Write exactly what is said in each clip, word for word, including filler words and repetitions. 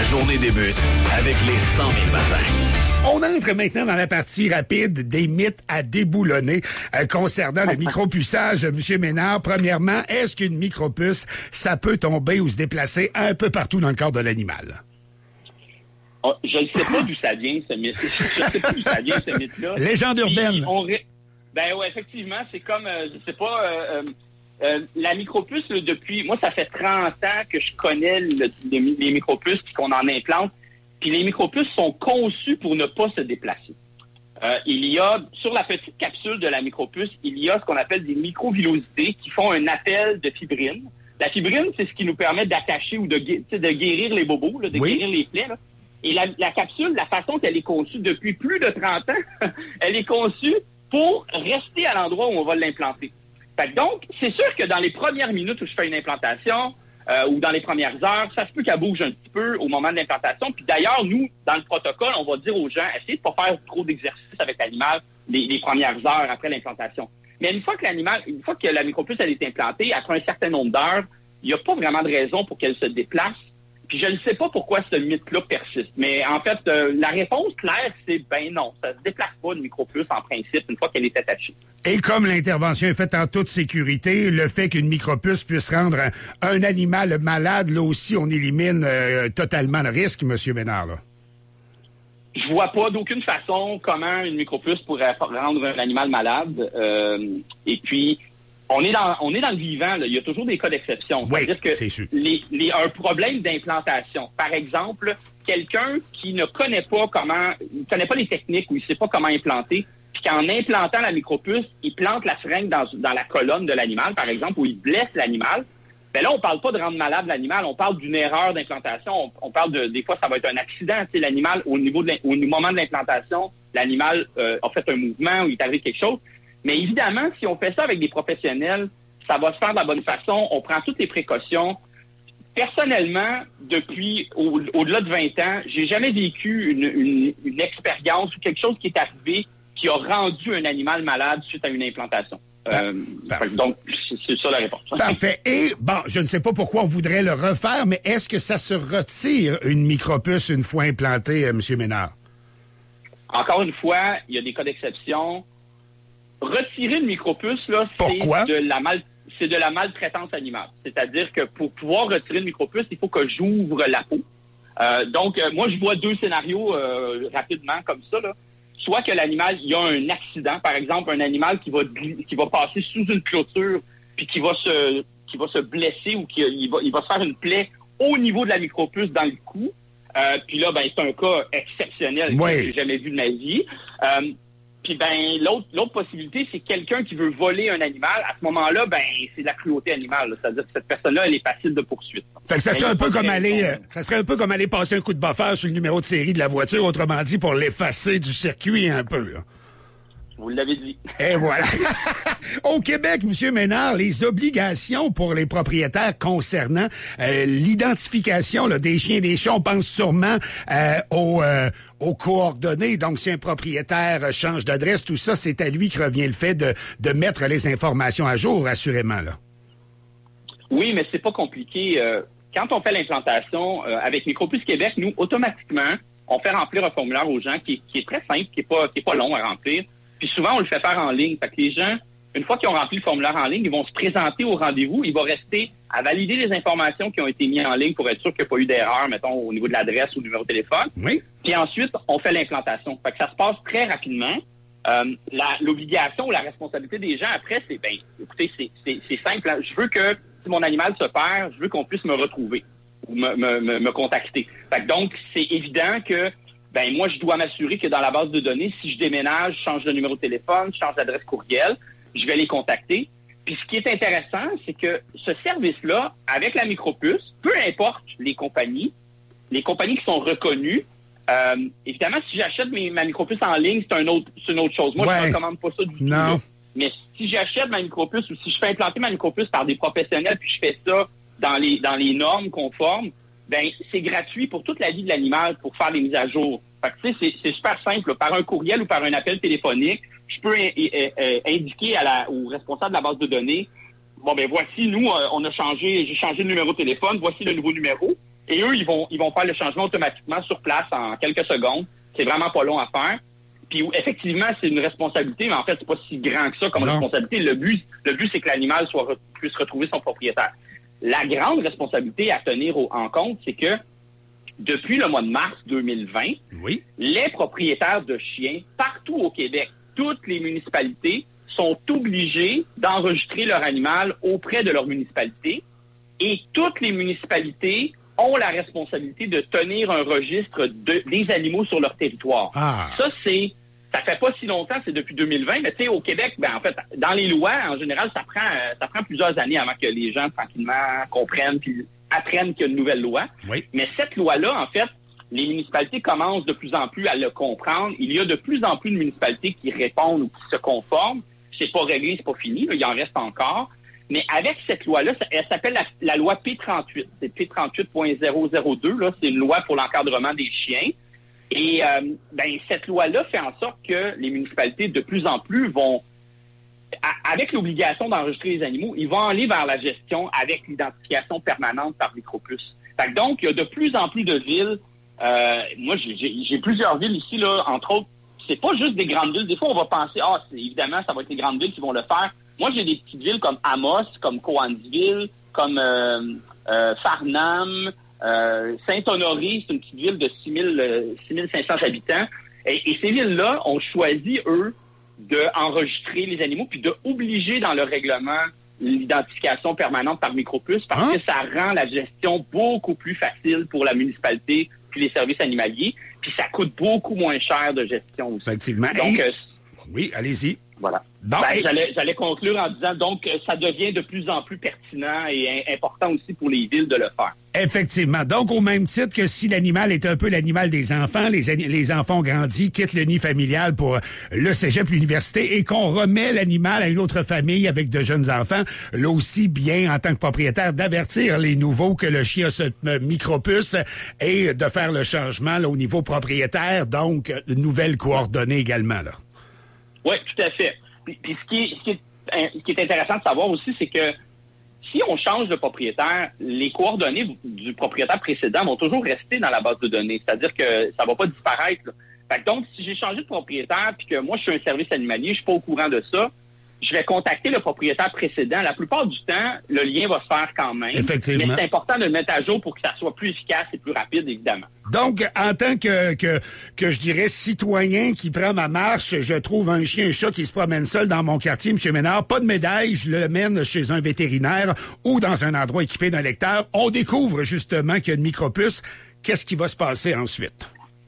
journée débute avec les cent mille matins. On entre maintenant dans la partie rapide des mythes à déboulonner euh, concernant le micropuçage. Monsieur Ménard, premièrement, est-ce qu'une micropuce, ça peut tomber ou se déplacer un peu partout dans le corps de l'animal? Oh, je ne sais pas d'où ça vient, ce mythe. Je ne sais pas d'où ça vient, ce mythe-là. Légende urbaine. On... Ben oui, effectivement, c'est comme, euh, je sais pas... Euh, Euh, la micropuce, là, depuis... Moi, ça fait trente ans que je connais le, le, les micropuces puis qu'on en implante. Puis les micropuces sont conçues pour ne pas se déplacer. Euh, il y a, sur la petite capsule de la micropuce, il y a ce qu'on appelle des microvillosités qui font un appel de fibrine. La fibrine, c'est ce qui nous permet d'attacher ou de, de guérir les bobos, là, de oui. guérir les plaies. Là. Et la, la capsule, la façon qu'elle est conçue depuis plus de trente ans, elle est conçue pour rester à l'endroit où on va l'implanter. Fait que donc, c'est sûr que dans les premières minutes où je fais une implantation euh, ou dans les premières heures, ça se peut qu'elle bouge un petit peu au moment de l'implantation. Puis d'ailleurs, nous, dans le protocole, on va dire aux gens, essayez de pas faire trop d'exercices avec l'animal les, les premières heures après l'implantation. Mais une fois que l'animal, une fois que la micropuce elle est implantée, après un certain nombre d'heures, il n'y a pas vraiment de raison pour qu'elle se déplace. Puis je ne sais pas pourquoi ce mythe-là persiste. Mais en fait, euh, la réponse claire, c'est ben non, ça ne se déplace pas une micropuce en principe une fois qu'elle est attachée. Et comme l'intervention est faite en toute sécurité, le fait qu'une micropuce puisse rendre un, un animal malade, là aussi, on élimine euh, totalement le risque, M. Ménard. Là. Je vois pas d'aucune façon comment une micropuce pourrait rendre un animal malade. Euh, et puis, on est dans on est dans le vivant. Là. Il y a toujours des cas d'exception. Oui, c'est-à-dire que c'est sûr. Les, les, un problème d'implantation, par exemple, quelqu'un qui ne connaît pas comment, ne connaît pas les techniques ou il ne sait pas comment implanter, puis qu'en implantant la micropuce, il plante la seringue dans, dans la colonne de l'animal, par exemple, ou il blesse l'animal, ben là, on parle pas de rendre malade l'animal, on parle d'une erreur d'implantation. On, on parle de, des fois, ça va être un accident. Tu sais, l'animal, au niveau de au moment de l'implantation, l'animal euh, a fait un mouvement ou il est arrivé quelque chose. Mais évidemment, si on fait ça avec des professionnels, ça va se faire de la bonne façon. On prend toutes les précautions. Personnellement, depuis au, au-delà de vingt ans, j'ai jamais vécu une, une, une expérience ou quelque chose qui est arrivé qui a rendu un animal malade suite à une implantation. Euh, donc, c'est, c'est ça la réponse. Parfait. Et, bon, je ne sais pas pourquoi on voudrait le refaire, mais est-ce que ça se retire une micropuce une fois implantée, euh, M. Ménard? Encore une fois, il y a des cas d'exception. Retirer une micropuce, là, Pourquoi? c'est de la mal, c'est de la maltraitance animale. C'est-à-dire que pour pouvoir retirer une micropuce, il faut que j'ouvre la peau. Euh, donc, euh, moi, je vois deux scénarios euh, rapidement comme ça, là. Soit que l'animal, il y a un accident, par exemple, un animal qui va qui va passer sous une clôture, puis qui va se qui va se blesser ou qui il va il va se faire une plaie au niveau de la micropuce dans le cou. Euh, puis là, ben c'est un cas exceptionnel oui. que j'ai jamais vu de ma vie. Euh, Puis ben l'autre l'autre possibilité, c'est quelqu'un qui veut voler un animal. À ce moment-là, ben c'est de la cruauté animale. Là. C'est-à-dire que cette personne-là, elle est passible de poursuite. Fait que ça serait un peu comme aller, euh, ça serait un peu comme aller passer un coup de buffer sur le numéro de série de la voiture, autrement dit pour l'effacer du circuit un peu. Là. Vous l'avez dit. Et voilà. Au Québec, M. Ménard, les obligations pour les propriétaires concernant euh, l'identification là, des chiens et des chats, on pense sûrement euh, aux, euh, aux coordonnées. Donc, si un propriétaire change d'adresse, tout ça, c'est à lui que revient le fait de, de mettre les informations à jour, assurément. Là. Oui, mais c'est pas compliqué. Euh, quand on fait l'implantation euh, avec Micropuce Québec, nous, automatiquement, on fait remplir un formulaire aux gens qui, qui est très simple, qui est pas, qui est pas long à remplir. Puis souvent, on le fait faire en ligne. Fait que les gens, une fois qu'ils ont rempli le formulaire en ligne, ils vont se présenter au rendez-vous. Il va rester à valider les informations qui ont été mises en ligne pour être sûr qu'il n'y a pas eu d'erreur, mettons, au niveau de l'adresse ou du numéro de téléphone. Oui. Puis ensuite, on fait l'implantation. Fait que ça se passe très rapidement. Euh, la, l'obligation ou la responsabilité des gens après, c'est, ben, écoutez, c'est, c'est, c'est simple. Hein. Je veux que, si mon animal se perd, je veux qu'on puisse me retrouver ou me, me, me, me contacter. Fait que donc, c'est évident que ben moi, je dois m'assurer que dans la base de données, si je déménage, je change de numéro de téléphone, je change d'adresse courriel, je vais les contacter. Puis ce qui est intéressant, c'est que ce service-là, avec la micropuce, peu importe les compagnies, les compagnies qui sont reconnues, euh, évidemment, si j'achète mes, ma micropuce en ligne, c'est un autre, c'est une autre chose. Moi, ouais. je ne recommande pas ça du tout. Non. Mais si j'achète ma micropuce ou si je fais implanter ma micropuce par des professionnels, puis je fais ça dans les dans les normes conformes, ben c'est gratuit pour toute la vie de l'animal pour faire les mises à jour. Fait que, tu sais, c'est, c'est super simple. Là. Par un courriel ou par un appel téléphonique, je peux in, in, in, indiquer à la, au responsable de la base de données, bon, ben voici, nous, euh, on a changé, j'ai changé le numéro de téléphone, voici le nouveau numéro. Et eux, ils vont ils vont faire le changement automatiquement sur place en quelques secondes. C'est vraiment pas long à faire. Puis effectivement, c'est une responsabilité, mais en fait, c'est pas si grand que ça comme non. responsabilité. Le but, le but, c'est que l'animal soit puisse retrouver son propriétaire. La grande responsabilité à tenir au, en compte, c'est que depuis le mois de mars deux mille vingt, oui. les propriétaires de chiens partout au Québec, toutes les municipalités sont obligés d'enregistrer leur animal auprès de leur municipalité et toutes les municipalités ont la responsabilité de tenir un registre de, des animaux sur leur territoire. Ah. Ça, c'est, ça fait pas si longtemps, c'est depuis deux mille vingt, mais tu sais, au Québec, ben, en fait, dans les lois, en général, ça prend, ça prend plusieurs années avant que les gens, tranquillement, comprennent puis apprennent qu'il y a une nouvelle loi. Oui. Mais cette loi-là, en fait, les municipalités commencent de plus en plus à le comprendre. Il y a de plus en plus de municipalités qui répondent ou qui se conforment. C'est pas réglé, c'est pas fini, là, il en reste encore. Mais avec cette loi-là, elle s'appelle la, la loi P trente-huit. C'est P trente-huit point zéro zéro deux, là, c'est une loi pour l'encadrement des chiens. Et euh, ben cette loi-là fait en sorte que les municipalités, de plus en plus, vont, à, avec l'obligation d'enregistrer les animaux, ils vont aller vers la gestion avec l'identification permanente par micropuce. Fait que donc, il y a de plus en plus de villes. Euh, moi, j'ai, j'ai, j'ai plusieurs villes ici, là, entre autres. C'est pas juste des grandes villes. Des fois, on va penser, ah, c'est, évidemment, ça va être les grandes villes qui vont le faire. Moi, j'ai des petites villes comme Amos, comme Cowansville, comme euh, euh, Farnham, euh, Saint-Honoré, c'est une petite ville de six mille cinq cents habitants. Et, et ces villes-là ont choisi, eux, d'enregistrer les animaux puis d'obliger dans leur règlement l'identification permanente par micropuce parce hein? que ça rend la gestion beaucoup plus facile pour la municipalité puis les services animaliers. Puis ça coûte beaucoup moins cher de gestion aussi. Effectivement. Donc, et... euh, oui, allez-y. Voilà. Bon, ben, et... j'allais, j'allais conclure en disant, donc, ça devient de plus en plus pertinent et important aussi pour les villes de le faire. Effectivement. Donc, au même titre que si l'animal est un peu l'animal des enfants, les, ani- les enfants grandis, quittent le nid familial pour le cégep, l'université, et qu'on remet l'animal à une autre famille avec de jeunes enfants, là aussi, bien, en tant que propriétaire, d'avertir les nouveaux que le chien a ce euh, micropuce et de faire le changement là, au niveau propriétaire, donc, de nouvelles coordonnées également, là. Oui, tout à fait. Puis, puis ce, qui est, ce, qui est, ce qui est intéressant de savoir aussi, c'est que si on change de propriétaire, les coordonnées du propriétaire précédent vont toujours rester dans la base de données. C'est-à-dire que ça va pas disparaître. Là. Fait que donc, si j'ai changé de propriétaire puis que moi, je suis un service animalier, je suis pas au courant de ça, je vais contacter le propriétaire précédent. La plupart du temps, le lien va se faire quand même. Effectivement. Mais c'est important de le mettre à jour pour que ça soit plus efficace et plus rapide, évidemment. Donc, en tant que, que, que je dirais citoyen qui prend ma marche, je trouve un chien, un chat qui se promène seul dans mon quartier, M. Ménard, pas de médaille, je le mène chez un vétérinaire ou dans un endroit équipé d'un lecteur. On découvre justement qu'il y a une micropuce. Qu'est-ce qui va se passer ensuite?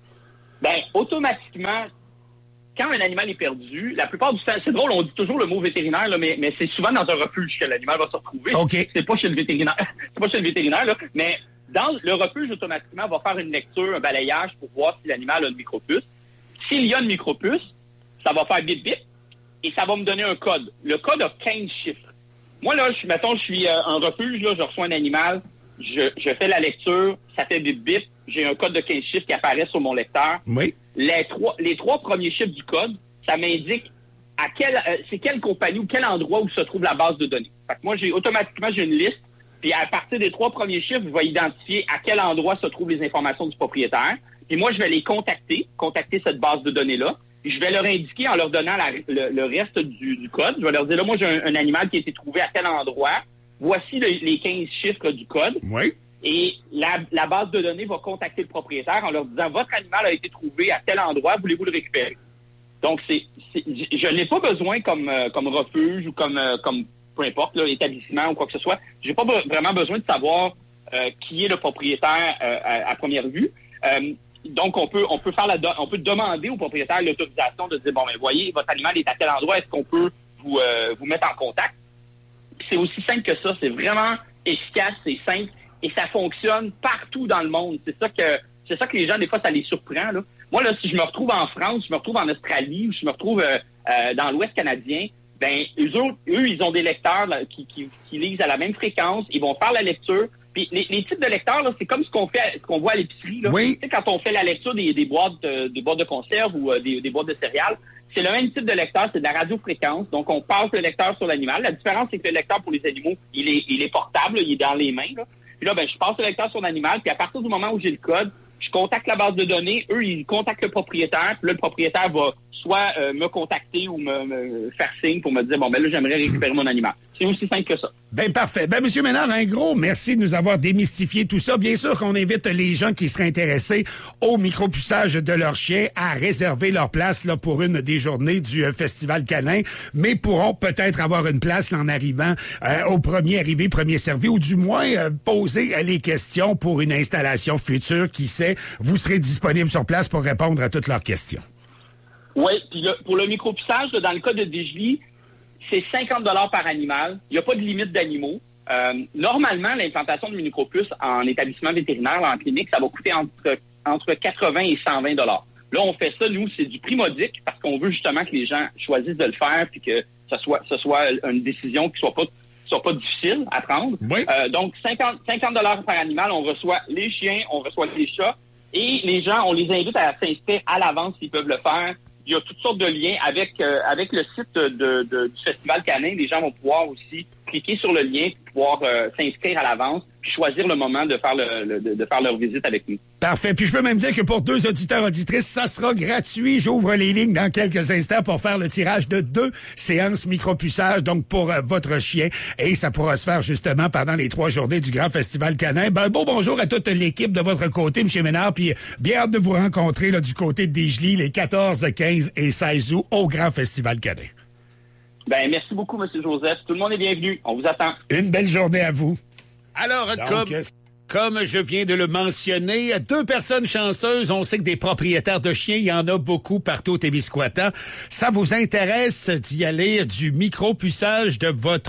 Ben, automatiquement, quand un animal est perdu, la plupart du temps, c'est drôle, on dit toujours le mot vétérinaire, là, mais, mais c'est souvent dans un refuge que l'animal va se retrouver. Okay. C'est pas chez le vétérinaire. C'est pas chez le vétérinaire, là. Mais dans le refuge, automatiquement, va faire une lecture, un balayage pour voir si l'animal a une micropuce. S'il y a une micropuce, ça va faire bip bip et ça va me donner un code. Le code a quinze chiffres. Moi, là, je, mettons, je suis euh, en refuge, là, je reçois un animal, je, je fais la lecture, ça fait bip bip, j'ai un code de quinze chiffres qui apparaît sur mon lecteur. Oui. Les trois, les trois premiers chiffres du code, ça m'indique à quelle, euh, c'est quelle compagnie ou quel endroit où se trouve la base de données. Fait que moi, j'ai automatiquement, j'ai une liste, puis à partir des trois premiers chiffres, je vais identifier à quel endroit se trouvent les informations du propriétaire. Puis moi, je vais les contacter, contacter cette base de données-là. Puis je vais leur indiquer en leur donnant la, le, le reste du, du code. Je vais leur dire, là, moi, j'ai un, un animal qui a été trouvé à tel endroit. Voici le, les quinze chiffres du code. Oui. Et la, la base de données va contacter le propriétaire en leur disant, votre animal a été trouvé à tel endroit, voulez-vous le récupérer? Donc, c'est, c'est je n'ai pas besoin comme, euh, comme refuge ou comme, euh, comme peu importe, là, établissement ou quoi que ce soit. J'ai pas be- vraiment besoin de savoir euh, qui est le propriétaire euh, à, à première vue. Euh, donc, on peut on peut faire la do- on peut demander au propriétaire l'autorisation de dire, bon, ben voyez, votre animal est à tel endroit, est-ce qu'on peut vous, euh, vous mettre en contact? Puis c'est aussi simple que ça, c'est vraiment efficace, c'est simple. Et ça fonctionne partout dans le monde. C'est ça que c'est ça que les gens, des fois, ça les surprend. Là. Moi, là, si je me retrouve en France, je me retrouve en Australie, ou je me retrouve euh, euh, dans l'Ouest canadien, ben eux, autres, eux, ils ont des lecteurs là, qui, qui, qui lisent à la même fréquence. Ils vont faire la lecture. Puis les, les types de lecteurs, là, c'est comme ce qu'on fait, ce qu'on voit à l'épicerie. Là. Oui. Tu sais, quand on fait la lecture des, des boîtes, de, des boîtes de conserve ou euh, des, des boîtes de céréales, c'est le même type de lecteur, c'est de la radiofréquence. Donc, on passe le lecteur sur l'animal. La différence, c'est que le lecteur pour les animaux, il est, il est portable, là, il est dans les mains. Là. Puis là, ben, je passe le lecteur sur l'animal, puis à partir du moment où j'ai le code, je contacte la base de données, eux, ils contactent le propriétaire, puis là, le propriétaire va soit euh, me contacter ou me, me faire signe pour me dire, bon, ben là, j'aimerais récupérer mon animal. C'est aussi simple que ça. Ben parfait. Ben, Monsieur Ménard, un gros merci de nous avoir démystifié tout ça. Bien sûr qu'on invite les gens qui seraient intéressés au micropuçage de leur chien à réserver leur place là pour une des journées du euh, Festival Canin, mais pourront peut-être avoir une place là, en arrivant euh, au premier arrivé, premier servi, ou du moins euh, poser euh, les questions pour une installation future. Qui sait, vous serez disponible sur place pour répondre à toutes leurs questions. Oui, puis le, pour le micropuçage, là, dans le cas de Digely, c'est cinquante dollars par animal. Il n'y a pas de limite d'animaux. Euh, normalement, l'implantation de micropuce en établissement vétérinaire, en clinique, ça va coûter entre, entre quatre-vingts et cent vingt dollars. Là, on fait ça, nous, c'est du prix modique parce qu'on veut justement que les gens choisissent de le faire puis que ce soit, ce soit une décision qui soit pas soit pas difficile à prendre. Oui. Euh, donc, cinquante dollars par animal, on reçoit les chiens, on reçoit les chats et les gens, on les invite à s'inscrire à l'avance s'ils peuvent le faire. Il y a toutes sortes de liens avec euh, avec le site de, de, du Festival Canin. Les gens vont pouvoir aussi cliquer sur le lien, pouvoir euh, s'inscrire à l'avance, puis choisir le moment de faire le, le de faire leur visite avec nous. Parfait. Puis je peux même dire que pour deux auditeurs auditrices, ça sera gratuit. J'ouvre les lignes dans quelques instants pour faire le tirage de deux séances micropuçage, donc pour euh, votre chien. Et ça pourra se faire justement pendant les trois journées du Grand Festival Canin. Ben, bon bonjour à toute l'équipe de votre côté, M. Ménard. Puis bien hâte de vous rencontrer là, du côté de Digely les quatorze, quinze et seize août au Grand Festival Canin. Ben, merci beaucoup, M. Joseph. Tout le monde est bienvenu. On vous attend. Une belle journée à vous. Alors, Donc, comme... Comme je viens de le mentionner, deux personnes chanceuses. On sait que des propriétaires de chiens, il y en a beaucoup partout au Témiscouata. Ça vous intéresse d'y aller du micropuçage de votre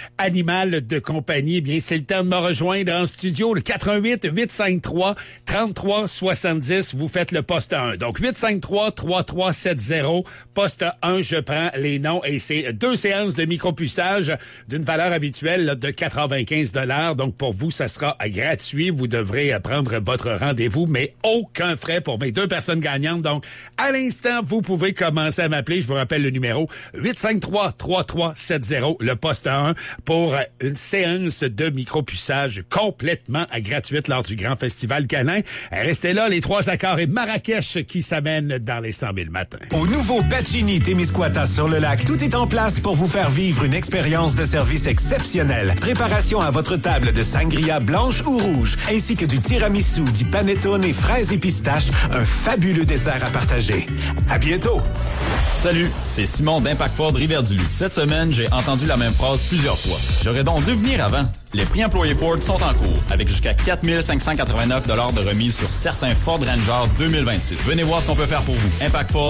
animal de compagnie? Eh bien, c'est le temps de me rejoindre en studio. Le quatre un huit, huit cinq trois, trois trois six zéro. Vous faites le poste un. Donc, huit cinq trois, trois trois sept zéro. Poste un, je prends les noms. Et c'est deux séances de micropuçage d'une valeur habituelle là, de quatre-vingt-quinze dollars. Donc, pour vous, ça sera gratuit. Vous devrez prendre votre rendez-vous, mais aucun frais pour mes deux personnes gagnantes. Donc, à l'instant, vous pouvez commencer à m'appeler. Je vous rappelle le numéro huit cinq trois, trois trois sept zéro, le poste un, pour une séance de micropuçage complètement gratuite lors du Grand Festival Canin. Restez là, les trois accords et Marrakech qui s'amènent dans les cent mille matins. Au nouveau Pacini Témiscouata sur le lac, tout est en place pour vous faire vivre une expérience de service exceptionnelle. Préparation à votre table de sangria blanche ou rouge, ainsi que du tiramisu, du panettone et fraises et pistaches, un fabuleux dessert à partager. À bientôt! Salut, c'est Simon d'Impact Ford Rivière-du-Loup. Cette semaine, j'ai entendu la même phrase plusieurs fois. J'aurais donc dû venir avant. Les prix employés Ford sont en cours, avec jusqu'à quatre mille cinq cent quatre-vingt-neuf dollars de remise sur certains Ford Ranger deux mille vingt-six. Venez voir ce qu'on peut faire pour vous. Impact Ford,